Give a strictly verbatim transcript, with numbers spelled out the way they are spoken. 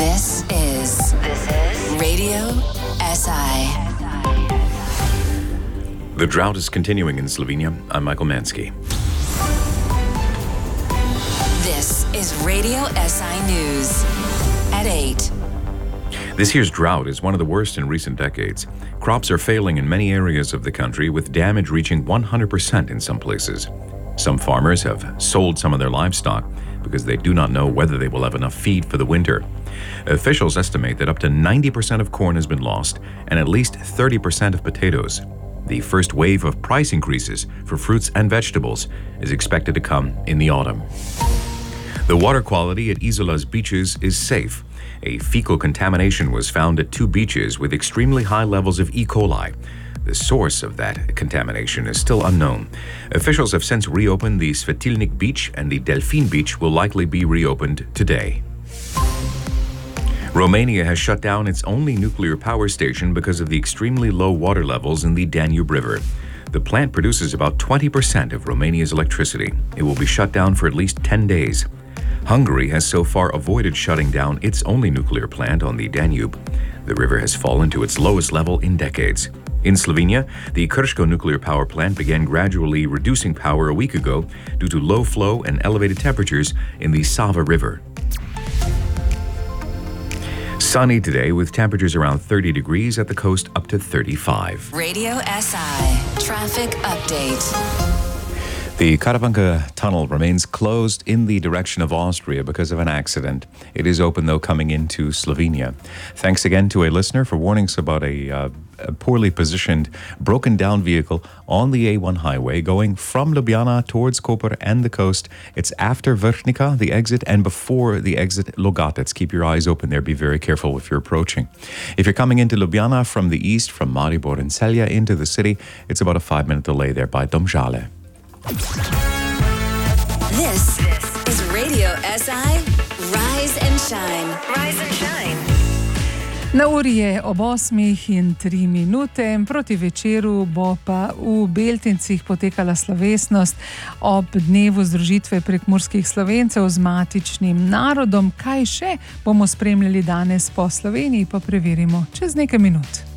This is this is Radio S I. The drought is continuing in Slovenia. I'm Michael Mansky. This is Radio S I News at eight. This year's drought is one of the worst in recent decades. Crops are failing in many areas of the country, with damage reaching one hundred percent in some places. Some farmers have sold some of their livestock because they do not know whether they will have enough feed for the winter. Officials estimate that up to ninety percent of corn has been lost and at least thirty percent of potatoes. The first wave of price increases for fruits and vegetables is expected to come in the autumn. The water quality at Isola's beaches is safe. A fecal contamination was found at two beaches with extremely high levels of E. coli. The source of that contamination is still unknown. Officials have since reopened the Svetilnik Beach, and the Delfin Beach will likely be reopened today. Romania has shut down its only nuclear power station because of the extremely low water levels in the Danube River. The plant produces about twenty percent of Romania's electricity. It will be shut down for at least ten days. Hungary has so far avoided shutting down its only nuclear plant on the Danube. The river has fallen to its lowest level in decades. In Slovenia, the Krško nuclear power plant began gradually reducing power a week ago due to low flow and elevated temperatures in the Sava River. Sunny today with temperatures around thirty degrees, at the coast up to thirty-five. Radio S I Traffic Update. The Karavanka Tunnel remains closed in the direction of Austria because of an accident. It is open, though, coming into Slovenia. Thanks again to a listener for warning us about a, uh, a poorly positioned, broken-down vehicle on the A one highway going from Ljubljana towards Koper and the coast. It's after Vrhnika, the exit, and before the exit Logatec. Keep your eyes open there. Be very careful if you're approaching. If you're coming into Ljubljana from the east, from Maribor and Celje into the city, it's about a five-minute delay there by Domžale. This is Radio S I Rise and Shine. Rise and Shine. Na uri je ob osmih in tri minute, proti večeru bo pa v Beltincih potekala slovesnost ob dnevu združitve prekmurskih Slovencev z matičnim narodom. Kaj še bomo spremljali danes po Sloveniji, pa preverimo čez nekaj minut.